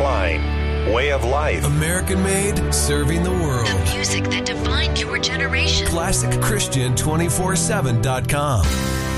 Divine. Way of life. American made, serving the world. The music that defined your generation. ClassicChristian247.com.